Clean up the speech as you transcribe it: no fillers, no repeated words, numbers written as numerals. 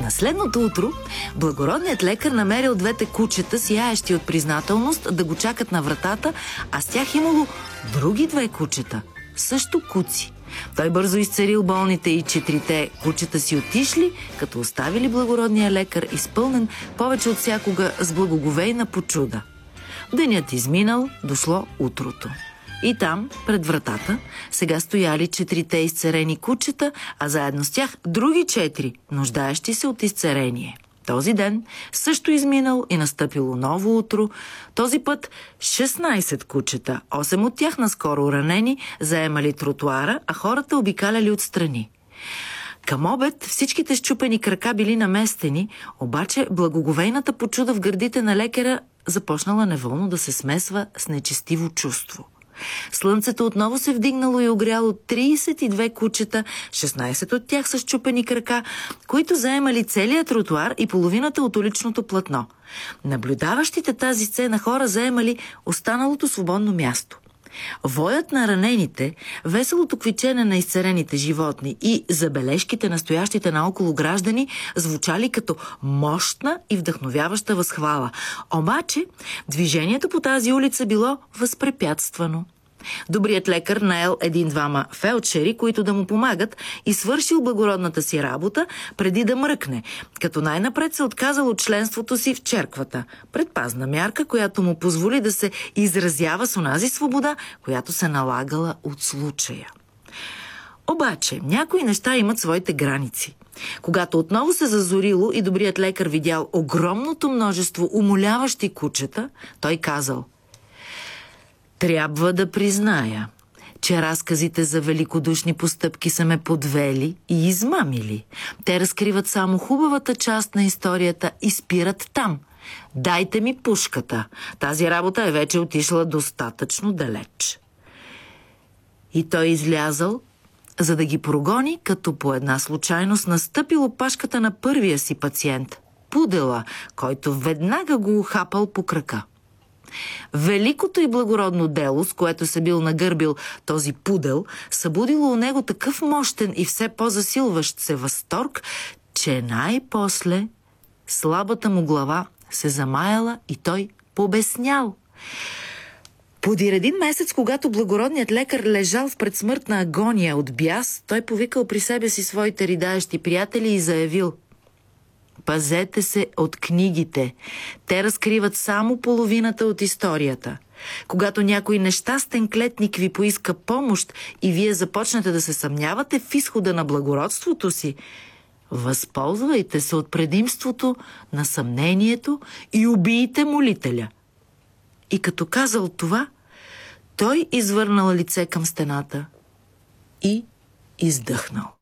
На следното утро благородният лекар намерил двете кучета, сияещи от признателност, да го чакат на вратата, а с тях имало други две кучета, също куци. Той бързо изцерил болните и четирите кучета си отишли, като оставили благородния лекар изпълнен повече от всякога с благоговейна почуда. Денят изминал, дошло утрото. И там, пред вратата, сега стояли четирите изцерени кучета, а заедно с тях други четири, нуждаещи се от изцерение. Този ден също изминал и настъпило ново утро. Този път 16 кучета, 8 от тях наскоро ранени, заемали тротуара, а хората обикаляли отстрани. Към обед всичките счупени крака били наместени, обаче благоговейната почуда в гърдите на лекаря започнала неволно да се смесва с нечестиво чувство. Слънцето отново се вдигнало и огряло 32 кучета, 16 от тях с счупени крака, които заемали целия тротуар и половината от уличното платно. Наблюдаващите тази сцена хора заемали останалото свободно място. Воят на ранените, веселото квичене на изцерените животни и забележките на стоящите наоколо граждани звучали като мощна и вдъхновяваща възхвала. Обаче движението по тази улица било възпрепятствано. Добрият лекар наел един-двама фелдшери, които да му помагат, и свършил благородната си работа преди да мръкне, като най-напред се отказал от членството си в черквата. Предпазна мярка, която му позволи да се изразява с онази свобода, която се налагала от случая. Обаче, някои неща имат своите граници. Когато отново се зазорило и добрият лекар видял огромното множество умоляващи кучета, той казал: „Трябва да призная, че разказите за великодушни постъпки са ме подвели и измамили. Те разкриват само хубавата част на историята и спират там. Дайте ми пушката. Тази работа е вече отишла достатъчно далеч." И той излязъл, за да ги прогони, като по една случайност настъпил опашката на първия си пациент – пудела, който веднага го ухапал по крака. Великото и благородно дело, с което се бил нагърбил този пудел, събудило у него такъв мощен и все по-засилващ се възторг, че най-после слабата му глава се замаяла и той побеснял. Подир един месец, когато благородният лекар лежал в предсмъртна агония от бяс, той повикал при себе си своите ридаещи приятели и заявил: „Пазете се от книгите. Те разкриват само половината от историята. Когато някой нещастен клетник ви поиска помощ и вие започнете да се съмнявате в изхода на благородството си, възползвайте се от предимството на съмнението и убийте молителя." И като казал това, той извърнал лице към стената и издъхнал.